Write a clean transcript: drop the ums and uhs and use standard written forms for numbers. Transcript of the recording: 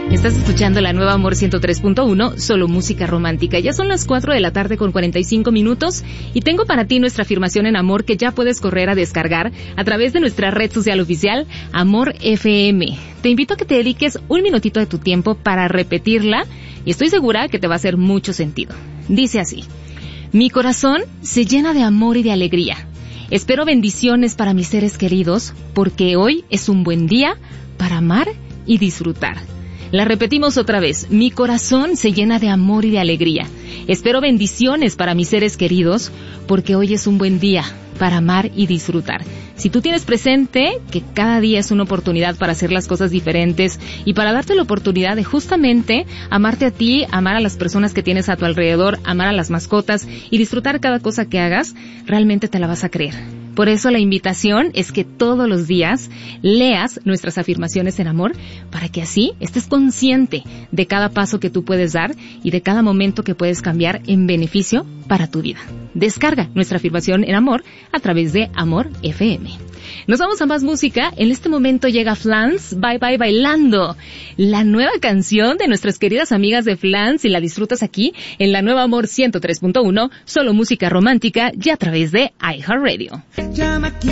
Estás escuchando la nueva Amor 103.1, solo música romántica. Ya son las 4 de la tarde con 45 minutos y tengo para ti nuestra afirmación en amor que ya puedes correr a descargar a través de nuestra red social oficial, Amor FM. Te invito a que te dediques un minutito de tu tiempo para repetirla y estoy segura que te va a hacer mucho sentido. Dice así: mi corazón se llena de amor y de alegría. Espero bendiciones para mis seres queridos porque hoy es un buen día para amar y disfrutar. La repetimos otra vez. Mi corazón se llena de amor y de alegría. Espero bendiciones para mis seres queridos, porque hoy es un buen día para amar y disfrutar. Si tú tienes presente que cada día es una oportunidad para hacer las cosas diferentes y para darte la oportunidad de justamente amarte a ti, amar a las personas que tienes a tu alrededor, amar a las mascotas y disfrutar cada cosa que hagas, realmente te la vas a creer. Por eso la invitación es que todos los días leas nuestras afirmaciones en amor para que así estés consciente de cada paso que tú puedes dar y de cada momento que puedes cambiar en beneficio para tu vida. Descarga nuestra afirmación en amor a través de Amor FM. Nos vamos a más música. En este momento llega Flans, Bye Bye Bailando, la nueva canción de nuestras queridas amigas de Flans, y la disfrutas aquí en la nueva Amor 103.1, solo música romántica y a través de iHeartRadio. Llama aquí